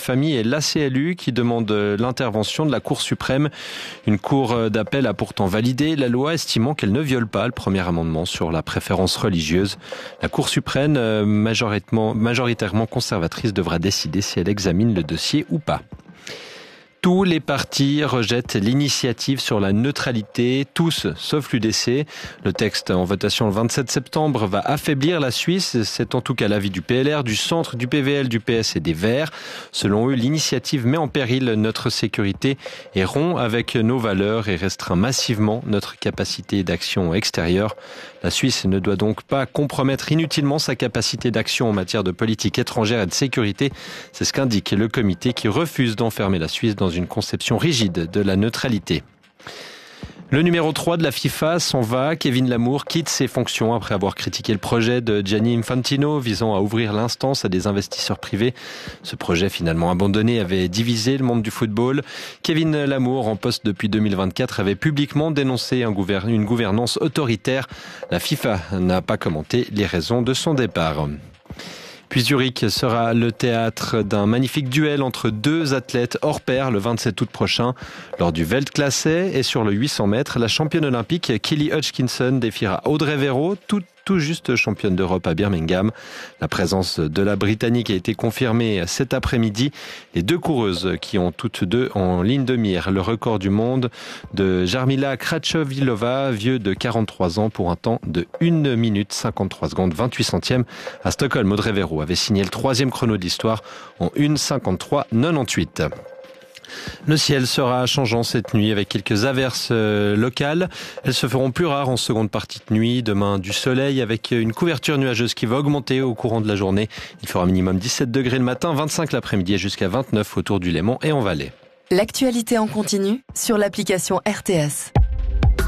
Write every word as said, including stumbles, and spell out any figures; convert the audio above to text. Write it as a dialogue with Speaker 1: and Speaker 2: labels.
Speaker 1: famille et l'A C L U qui demandent l'intervention de la Cour suprême. Une cour d'appel a pourtant validé la loi, estimant qu'elle ne viole pas le premier amendement sur la préférence religieuse. La Cour suprême, majoritairement, majoritairement conservatrice, devra décider si elle examine le dossier ou pas. Tous les partis rejettent l'initiative sur la neutralité, tous sauf l'U D C. Le texte en votation le vingt-sept septembre va affaiblir la Suisse. C'est en tout cas l'avis du P L R, du Centre, du P V L, du P S et des Verts. Selon eux, l'initiative met en péril notre sécurité et rompt avec nos valeurs et restreint massivement notre capacité d'action extérieure. La Suisse ne doit donc pas compromettre inutilement sa capacité d'action en matière de politique étrangère et de sécurité. C'est ce qu'indique le comité qui refuse d'enfermer la Suisse dans une conception rigide de la neutralité. Le numéro trois de la FIFA s'en va. Kevin Lamour quitte ses fonctions après avoir critiqué le projet de Gianni Infantino visant à ouvrir l'instance à des investisseurs privés. Ce projet finalement abandonné avait divisé le monde du football. Kevin Lamour, en poste depuis deux mille vingt-quatre, avait publiquement dénoncé un gouvern- une gouvernance autoritaire. La FIFA n'a pas commenté les raisons de son départ. Puis Zurich sera le théâtre d'un magnifique duel entre deux athlètes hors pair le vingt-sept août prochain. Lors du Weltklasse et sur le huit cents mètres, la championne olympique Kelly Hutchinson défiera Audrey Véro, tout, tout juste championne d'Europe à Birmingham. La présence de la Britannique a été confirmée cet après-midi. Les deux coureuses qui ont toutes deux en ligne de mire le record du monde de Jarmila Kratochvílová, vieux de quarante-trois ans pour un temps de une minute cinquante-trois secondes vingt-huit centièmes. À Stockholm, Audrey Véro avait signé le troisième chrono de l'histoire en une cinquante-trois quatre-vingt-dix-huit. Le ciel sera changeant cette nuit avec quelques averses locales. Elles se feront plus rares en seconde partie de nuit. Demain, du soleil avec une couverture nuageuse qui va augmenter au courant de la journée. Il fera minimum dix-sept degrés le matin, vingt-cinq l'après-midi et jusqu'à vingt-neuf autour du Léman et en Valais.
Speaker 2: L'actualité en continu sur l'application R T S.